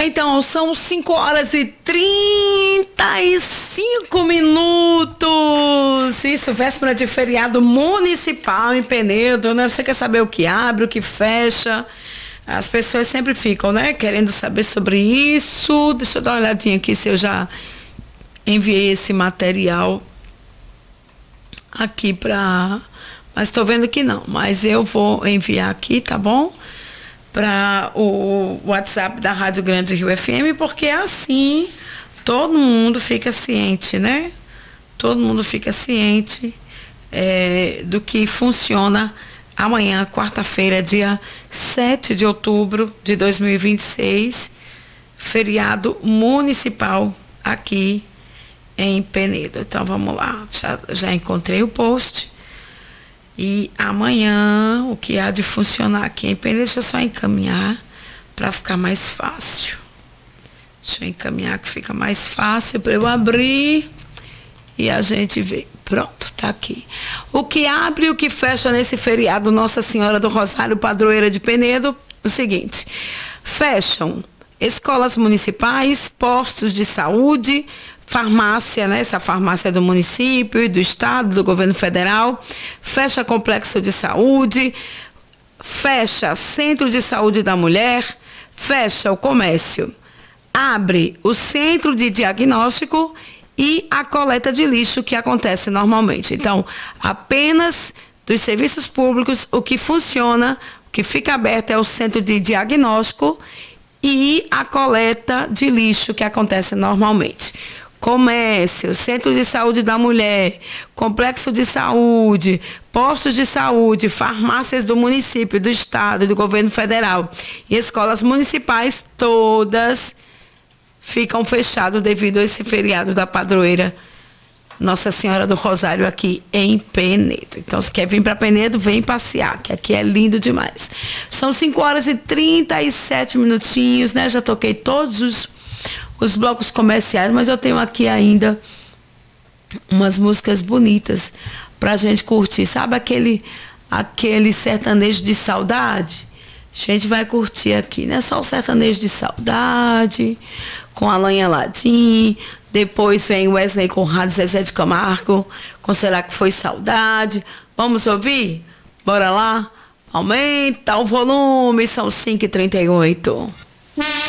Então, são 5h35. Isso, véspera de feriado municipal em Penedo, né? Você quer saber o que abre, o que fecha? As pessoas sempre ficam, né? Querendo saber sobre isso. Deixa eu dar uma olhadinha aqui se eu já enviei esse material aqui para... Mas estou vendo que não. Mas eu vou enviar aqui, tá bom? Para o WhatsApp da Rádio Grande Rio FM, porque assim todo mundo fica ciente, né? Todo mundo fica ciente do que funciona amanhã, quarta-feira, dia 7 de outubro de 2026, feriado municipal aqui em Penedo. Então vamos lá, já encontrei o post. E amanhã, o que há de funcionar aqui em Penedo, deixa eu só encaminhar para ficar mais fácil. Deixa eu encaminhar que fica mais fácil para eu abrir e a gente ver. Pronto, tá aqui. O que abre e o que fecha nesse feriado Nossa Senhora do Rosário, padroeira de Penedo, o seguinte: fecham escolas municipais, postos de saúde, farmácia, né? Essa farmácia do município e do estado, do governo federal, fecha complexo de saúde, fecha centro de saúde da mulher, fecha o comércio, abre o centro de diagnóstico e a coleta de lixo que acontece normalmente. Então, apenas dos serviços públicos, o que funciona, o que fica aberto é o centro de diagnóstico e a coleta de lixo que acontece normalmente. Comércio, centro de saúde da mulher, complexo de saúde, postos de saúde, farmácias do município, do estado e do governo federal e escolas municipais, todas ficam fechadas devido a esse feriado da padroeira Nossa Senhora do Rosário aqui em Penedo. Então, se quer vir para Penedo, vem passear, que aqui é lindo demais. São 5h37, né? Já toquei todos os blocos comerciais, mas eu tenho aqui ainda umas músicas bonitas pra gente curtir. Sabe aquele sertanejo de saudade? A gente vai curtir aqui, né? Só o sertanejo de saudade, com Alain Aladim. Depois vem Wesley Conrado, Zezé de Camargo, com Será que Foi Saudade? Vamos ouvir? Bora lá? Aumenta o volume, são 5h38.